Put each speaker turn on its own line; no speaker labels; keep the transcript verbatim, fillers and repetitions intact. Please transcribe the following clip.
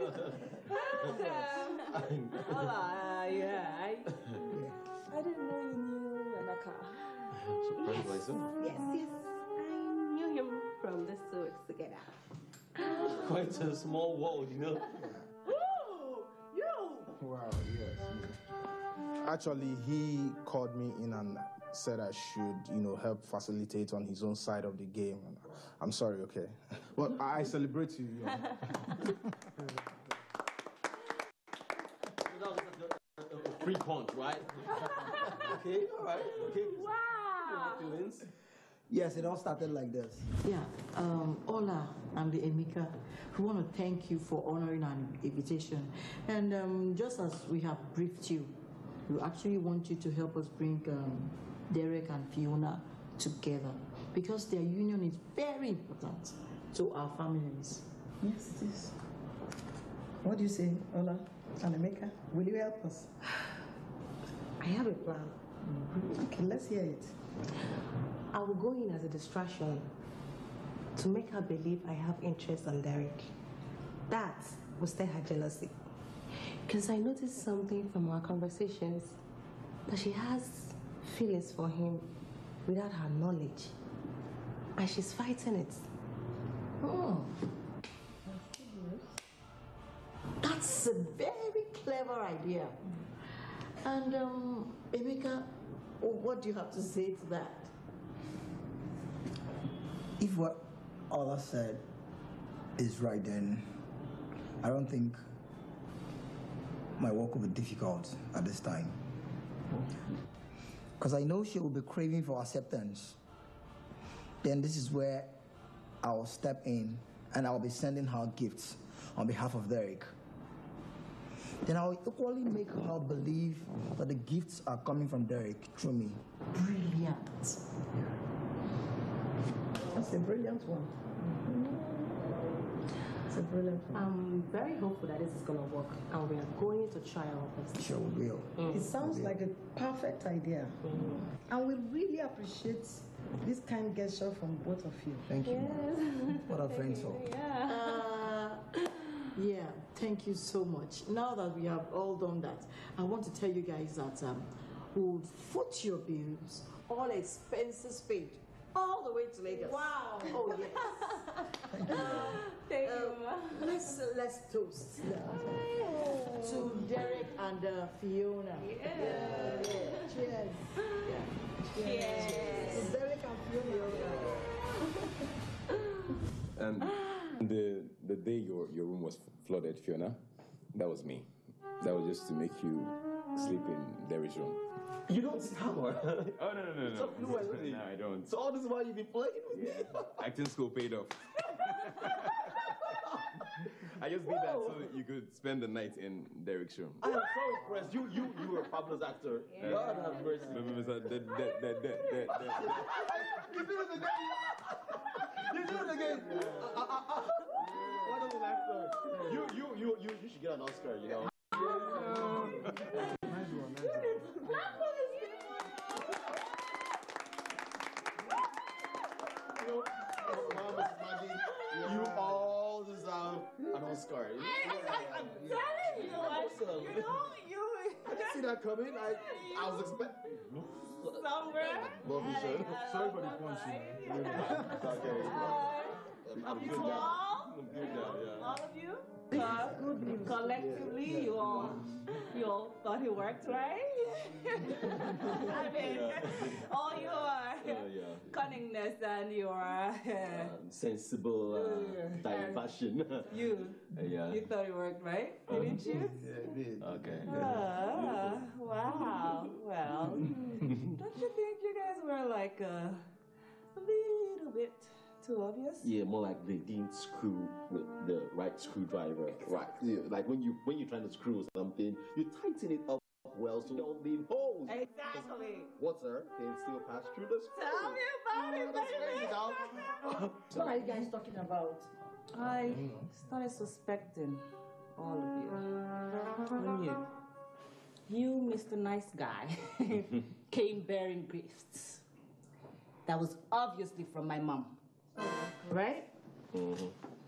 Hola, uh, yeah, I, I didn't know you knew Emeka.
Surprised myself.
Yes, yes, I knew him from the Suits together.
Quite a small world, you know.
Ooh, you!
Wow, yes. Actually, he called me in and said I should, you know, help facilitate on his own side of the game. I'm sorry, okay? Well, I celebrate you. you know.
Free punch, right? Okay, all right, okay.
Wow!
Feelings?
Yes, it all started like this.
Yeah, um, Ola and the Emeka, we want to thank you for honoring our invitation. And um, just as we have briefed you, we actually want you to help us bring um, Derek and Fiona together because their union is very important to our families.
Yes, it is. What do you say, Ola and Emeka? Will you help us?
I have a plan.
Okay, let's hear it.
I will go in as a distraction to make her believe I have interest on Derek. That will stir her jealousy. Because I noticed something from our conversations that she has feelings for him without her knowledge. And she's fighting it.
Oh. That's a very clever idea. And um, Emeka, what do you have to say to that?
If what Ola said is right, then I don't think my work will be difficult at this time. Because I know she will be craving for acceptance. Then this is where I'll step in and I'll be sending her gifts on behalf of Derek. Then I'll equally make her believe that the gifts are coming from Derek through me.
Brilliant.
That's a brilliant one. It's a brilliant one.
I'm very hopeful that this is going to work and we are going to try our best.
Sure we will.
Mm. It sounds like a perfect idea. Mm. And we really appreciate this kind gesture from both of you.
Thank you.
Yes.
What are friends for?
Yeah.
Uh, yeah, thank you so much. Now that we have all done that, I want to tell you guys that um, we'll foot your bills, all expenses paid, all the way to Lagos.
Wow!
Oh, yes.
Thank you.
Thank
Uh,
you.
let's, uh, let's toast to Derek and uh, Fiona.
Yeah.
Yeah. Cheers. Yeah.
Yes.
To Derek and Fiona.
And the the day your your room was flooded, Fiona, that was me. That was just to make you sleep in Derek's room. You don't shower. Oh no no no no.
So, no, really?
No, I don't.
So all this while you've been playing with me?
Yeah. Acting school paid off. I just did that so you could spend the night in Derek's room.
I am so impressed. You you you were a fabulous actor.
Yeah.
God have mercy.
No, no, no, so that- that- that- that- that- that- that-
You do it again. You do it again. Uh, uh, uh, uh. Wonderful actor. You you you you you should get an Oscar. You know.
Nice one, nice one.
You know, Mom, Missus Maggie, you all deserve an Oscar.
I, I, I'm telling you, I,
Awesome.
you know, you.
I didn't see that coming. I I was expecting.
Somewhere.
Love you, sir.
Sorry for the punch. you know.
It's okay.
Uh,
I'm
you
good now.
all,
I'm good now. Yeah.
all of you, co- collectively, you all, you all thought it worked, right? I mean, all your
Uh, yeah.
cunningness and your uh,
Um, sensible uh, diversion.
you,
Uh, yeah.
you thought it worked, right? Didn't you?
Yeah, it did.
Okay.
Ah, wow. Well, don't you think you guys were like uh, a little bit too obvious?
Yeah, more like they didn't screw with the right screwdriver. Right. Yeah, like when you when you're trying to screw something, you tighten it up well so you don't leave holes.
Exactly.
Water can still pass through the screw.
Tell me about it,
That's crazy,
baby.
dog.
What are you guys talking about?
I started suspecting all of you. When you, you, Mister Nice Guy, came bearing gifts. That was obviously from my mom, right?
Mhm.